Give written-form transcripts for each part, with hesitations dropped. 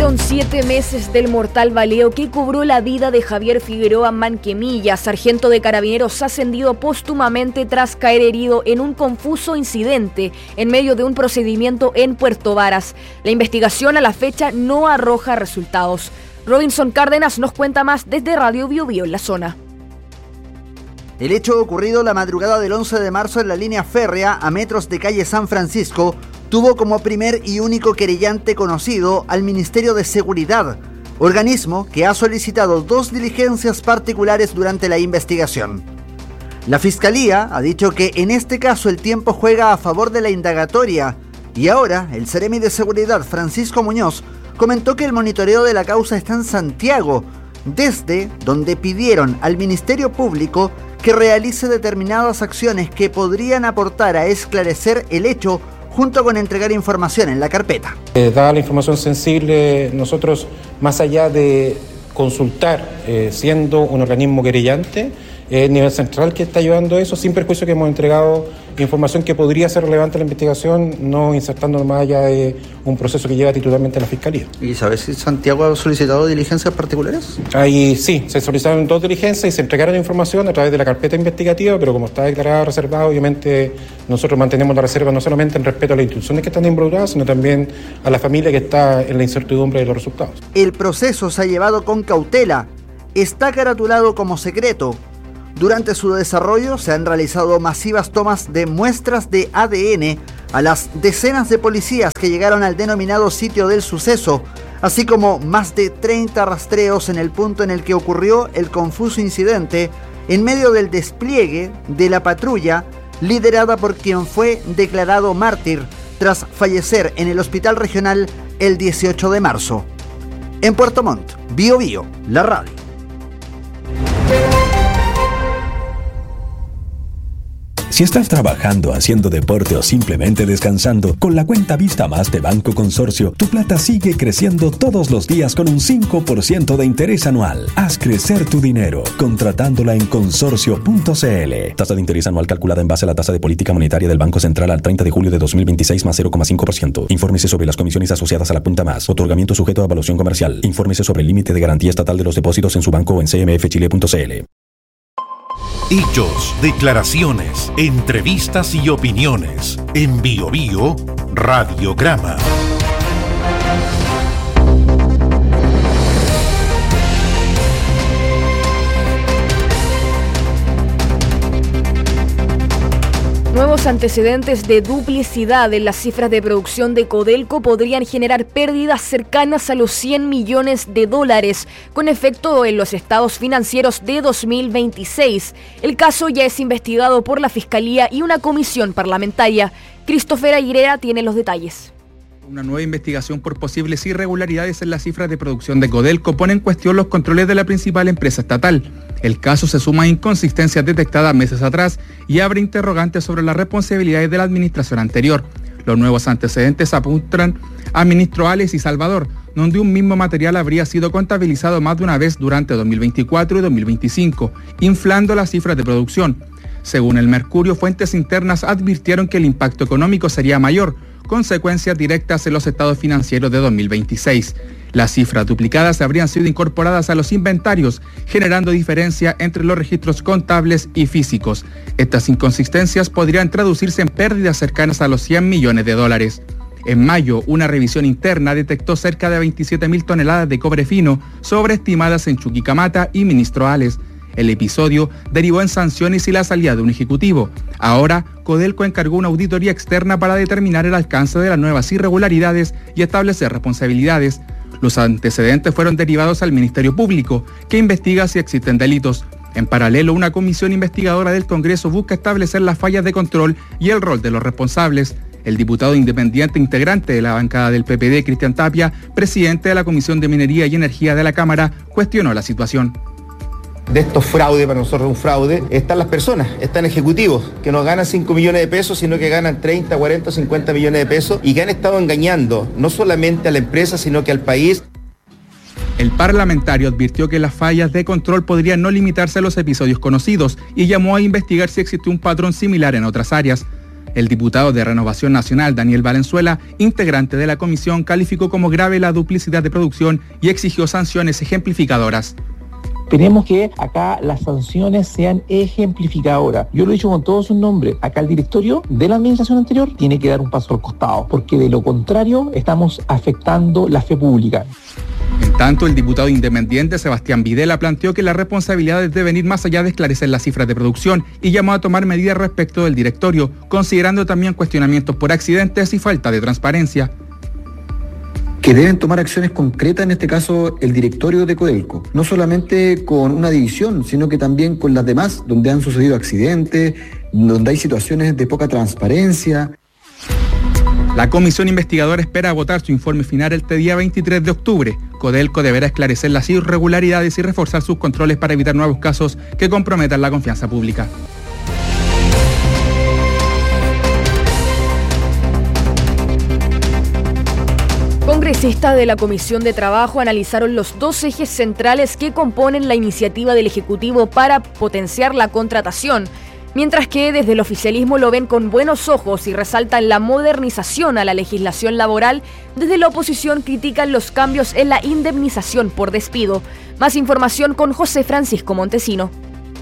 Pasaron 7 meses del mortal baleo que cobró la vida de Javier Figueroa Manquemilla, sargento de carabineros ascendido póstumamente tras caer herido en un confuso incidente en medio de un procedimiento en Puerto Varas. La investigación a la fecha no arroja resultados. Robinson Cárdenas nos cuenta más desde Radio Biobío en la zona. El hecho ocurrido la madrugada del 11 de marzo en la línea férrea a metros de calle San Francisco tuvo como primer y único querellante conocido al Ministerio de Seguridad, organismo que ha solicitado 2 diligencias particulares durante la investigación. La Fiscalía ha dicho que en este caso el tiempo juega a favor de la indagatoria y ahora el Seremi de Seguridad, Francisco Muñoz, comentó que el monitoreo de la causa está en Santiago, desde donde pidieron al Ministerio Público que realice determinadas acciones que podrían aportar a esclarecer el hecho junto con entregar información en la carpeta. Dada la información sensible, nosotros, más allá de consultar, siendo un organismo querellante, el nivel central que está ayudando a eso, sin perjuicio que hemos entregado información que podría ser relevante a la investigación, no insertando más allá de un proceso que lleva titularmente a la Fiscalía. ¿Y sabes si Santiago ha solicitado diligencias particulares? Ahí sí, se solicitaron 2 diligencias y se entregaron información a través de la carpeta investigativa, pero como está declarado reservado, obviamente nosotros mantenemos la reserva no solamente en respeto a las instituciones que están involucradas, sino también a la familia que está en la incertidumbre de los resultados. El proceso se ha llevado con cautela, está caratulado como secreto. Durante su desarrollo se han realizado masivas tomas de muestras de ADN a las decenas de policías que llegaron al denominado sitio del suceso, así como más de 30 rastreos en el punto en el que ocurrió el confuso incidente, en medio del despliegue de la patrulla liderada por quien fue declarado mártir tras fallecer en el hospital regional el 18 de marzo. En Puerto Montt, Biobío, la radio. Si estás trabajando, haciendo deporte o simplemente descansando, con la cuenta Vista Más de Banco Consorcio, tu plata sigue creciendo todos los días con un 5% de interés anual. Haz crecer tu dinero, contratándola en consorcio.cl. Tasa de interés anual calculada en base a la tasa de política monetaria del Banco Central al 30 de julio de 2026 más 0,5%. Infórmese sobre las comisiones asociadas a la punta más. Otorgamiento sujeto a evaluación comercial. Infórmese sobre el límite de garantía estatal de los depósitos en su banco o en cmfchile.cl. Hechos, declaraciones, entrevistas y opiniones. En Biobío, Radiograma. Nuevos antecedentes de duplicidad en las cifras de producción de Codelco podrían generar pérdidas cercanas a los $100 millones, con efecto en los estados financieros de 2026. El caso ya es investigado por la Fiscalía y una comisión parlamentaria. Christopher Aguilera tiene los detalles. Una nueva investigación por posibles irregularidades en las cifras de producción de Codelco pone en cuestión los controles de la principal empresa estatal. El caso se suma a inconsistencias detectadas meses atrás y abre interrogantes sobre las responsabilidades de la administración anterior. Los nuevos antecedentes apuntan a ministro Ales y Salvador, donde un mismo material habría sido contabilizado más de una vez durante 2024 y 2025, inflando las cifras de producción. Según el Mercurio, fuentes internas advirtieron que el impacto económico sería mayor, consecuencias directas en los estados financieros de 2026. Las cifras duplicadas habrían sido incorporadas a los inventarios, generando diferencia entre los registros contables y físicos. Estas inconsistencias podrían traducirse en pérdidas cercanas a los $100 millones. En mayo, una revisión interna detectó cerca de 27.000 toneladas de cobre fino, sobreestimadas en Chuquicamata y Ministro Ales. El episodio derivó en sanciones y la salida de un ejecutivo. Ahora, Codelco encargó una auditoría externa para determinar el alcance de las nuevas irregularidades y establecer responsabilidades. Los antecedentes fueron derivados al Ministerio Público, que investiga si existen delitos. En paralelo, una comisión investigadora del Congreso busca establecer las fallas de control y el rol de los responsables. El diputado independiente integrante de la bancada del PPD, Cristian Tapia, presidente de la Comisión de Minería y Energía de la Cámara, cuestionó la situación. De estos fraudes, para nosotros es un fraude, están las personas, están ejecutivos, que no ganan 5 millones de pesos, sino que ganan 30, 40, 50 millones de pesos y que han estado engañando no solamente a la empresa, sino que al país. El parlamentario advirtió que las fallas de control podrían no limitarse a los episodios conocidos y llamó a investigar si existe un patrón similar en otras áreas. El diputado de Renovación Nacional, Daniel Valenzuela, integrante de la comisión, calificó como grave la duplicidad de producción y exigió sanciones ejemplificadoras. Tenemos que acá las sanciones sean ejemplificadoras. Yo lo he dicho con todos sus nombres. Acá el directorio de la administración anterior tiene que dar un paso al costado, porque de lo contrario estamos afectando la fe pública. En tanto, el diputado independiente Sebastián Videla planteó que las responsabilidades deben ir más allá de esclarecer las cifras de producción y llamó a tomar medidas respecto del directorio, considerando también cuestionamientos por accidentes y falta de transparencia. Que deben tomar acciones concretas, en este caso el directorio de Codelco, no solamente con una división, sino que también con las demás, donde han sucedido accidentes, donde hay situaciones de poca transparencia. La comisión investigadora espera votar su informe final este día 23 de octubre. Codelco deberá esclarecer las irregularidades y reforzar sus controles para evitar nuevos casos que comprometan la confianza pública. Congresistas de la Comisión de Trabajo analizaron los dos ejes centrales que componen la iniciativa del Ejecutivo para potenciar la contratación, mientras que desde el oficialismo lo ven con buenos ojos y resaltan la modernización a la legislación laboral. Desde la oposición critican los cambios en la indemnización por despido. Más información con José Francisco Montesino.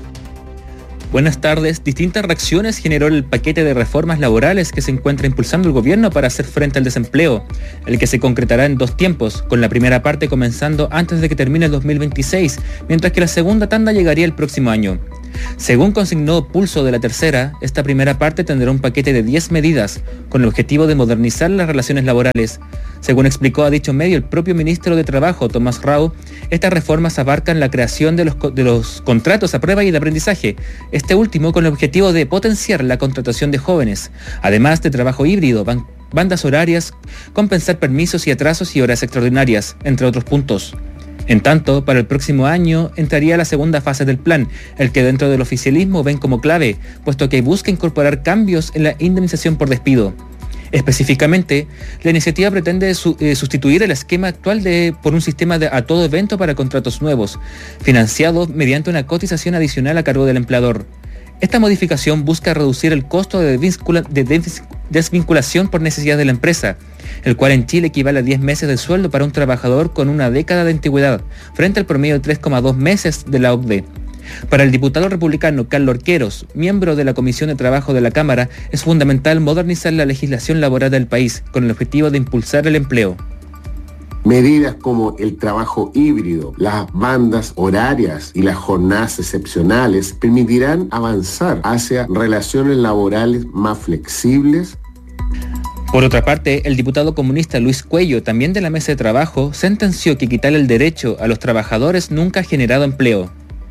Buenas tardes. Distintas reacciones generó el paquete de reformas laborales que se encuentra impulsando el gobierno para hacer frente al desempleo, el que se concretará en dos tiempos, con la primera parte comenzando antes de que termine el 2026, mientras que la segunda tanda llegaría el próximo año. Según consignó Pulso de la Tercera, esta primera parte tendrá un paquete de 10 medidas, con el objetivo de modernizar las relaciones laborales. Según explicó a dicho medio el propio ministro de Trabajo, Tomás Rau, estas reformas abarcan la creación de los contratos a prueba y de aprendizaje, este último con el objetivo de potenciar la contratación de jóvenes, además de trabajo híbrido, bandas horarias, compensar permisos y atrasos y horas extraordinarias, entre otros puntos. En tanto, para el próximo año entraría la segunda fase del plan, el que dentro del oficialismo ven como clave, puesto que busca incorporar cambios en la indemnización por despido. Específicamente, la iniciativa pretende sustituir el esquema actual por un sistema a todo evento para contratos nuevos, financiado mediante una cotización adicional a cargo del empleador. Esta modificación busca reducir el costo de desvinculación por necesidad de la empresa, el cual en Chile equivale a 10 meses de sueldo para un trabajador con una década de antigüedad, frente al promedio de 3,2 meses de la OCDE. Para el diputado republicano Carlos Orqueros, miembro de la Comisión de Trabajo de la Cámara, es fundamental modernizar la legislación laboral del país con el objetivo de impulsar el empleo. Medidas como el trabajo híbrido, las bandas horarias y las jornadas excepcionales permitirán avanzar hacia relaciones laborales más flexibles. Por otra parte, el diputado comunista Luis Cuello, también de la mesa de trabajo, sentenció que quitar el derecho a los trabajadores nunca ha generado empleo.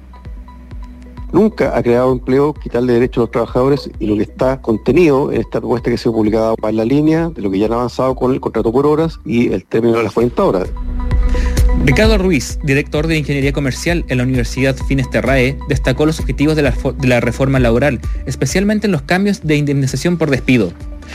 Nunca ha creado empleo, quitarle derecho a los trabajadores, y lo que está contenido en esta propuesta que se ha publicado va en la línea de lo que ya han avanzado con el contrato por horas y el término de las 40 horas. Ricardo Ruiz, director de Ingeniería Comercial en la Universidad Finesterrae, destacó los objetivos de la reforma laboral, especialmente en los cambios de indemnización por despido.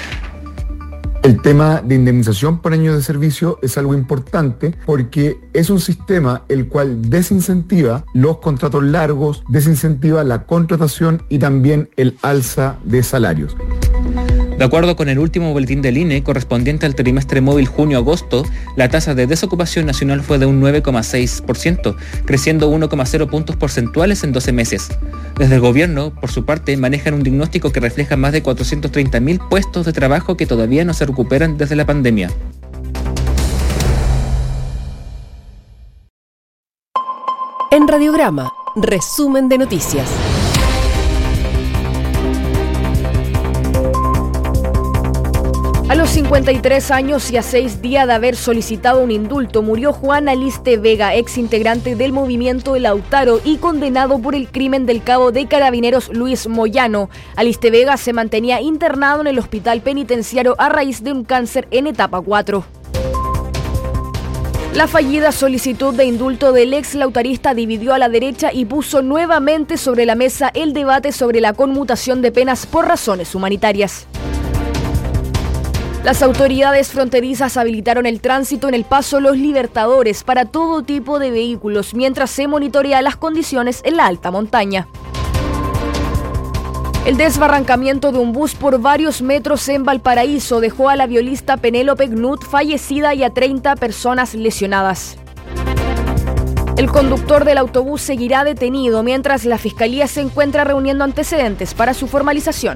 El tema de indemnización por años de servicio es algo importante porque es un sistema el cual desincentiva los contratos largos, desincentiva la contratación y también el alza de salarios. De acuerdo con el último boletín del INE correspondiente al trimestre móvil junio-agosto, la tasa de desocupación nacional fue de un 9,6%, creciendo 1,0 puntos porcentuales en 12 meses. Desde el gobierno, por su parte, manejan un diagnóstico que refleja más de 430.000 puestos de trabajo que todavía no se recuperan desde la pandemia. En Radiograma, resumen de noticias. A los 53 años y a 6 días de haber solicitado un indulto, murió Juan Aliste Vega, ex integrante del movimiento El Lautaro y condenado por el crimen del cabo de Carabineros Luis Moyano. Aliste Vega se mantenía internado en el hospital penitenciario a raíz de un cáncer en etapa 4. La fallida solicitud de indulto del ex lautarista dividió a la derecha y puso nuevamente sobre la mesa el debate sobre la conmutación de penas por razones humanitarias. Las autoridades fronterizas habilitaron el tránsito en el paso Los Libertadores para todo tipo de vehículos mientras se monitorea las condiciones en la alta montaña. El desbarrancamiento de un bus por varios metros en Valparaíso dejó a la violista Penélope Gnut fallecida y a 30 personas lesionadas. El conductor del autobús seguirá detenido mientras la Fiscalía se encuentra reuniendo antecedentes para su formalización.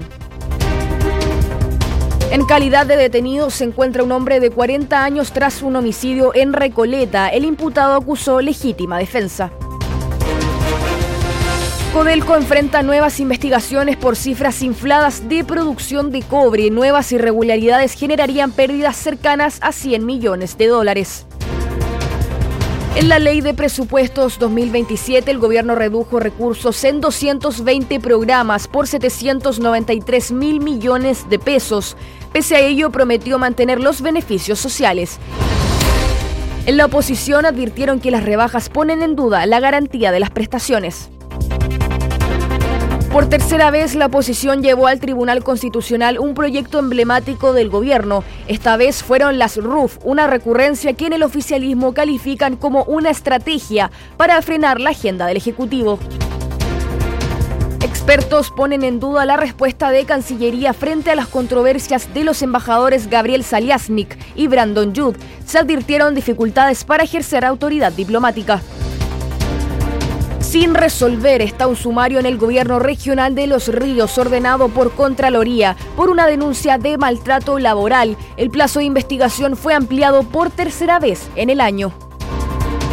En calidad de detenido se encuentra un hombre de 40 años tras un homicidio en Recoleta. El imputado acusó legítima defensa. Codelco enfrenta nuevas investigaciones por cifras infladas de producción de cobre. Nuevas irregularidades generarían pérdidas cercanas a 100 millones de dólares. En la Ley de Presupuestos 2027, el gobierno redujo recursos en 220 programas por 793 mil millones de pesos. Pese a ello, prometió mantener los beneficios sociales. En la oposición advirtieron que las rebajas ponen en duda la garantía de las prestaciones. Por tercera vez, la oposición llevó al Tribunal Constitucional un proyecto emblemático del gobierno. Esta vez fueron las RUF, una recurrencia que en el oficialismo califican como una estrategia para frenar la agenda del Ejecutivo. Expertos ponen en duda la respuesta de Cancillería frente a las controversias de los embajadores Gabriel Saliasnik y Brandon Judd. Se advirtieron dificultades para ejercer autoridad diplomática. Sin resolver está un sumario en el gobierno regional de Los Ríos ordenado por Contraloría por una denuncia de maltrato laboral. El plazo de investigación fue ampliado por tercera vez en el año.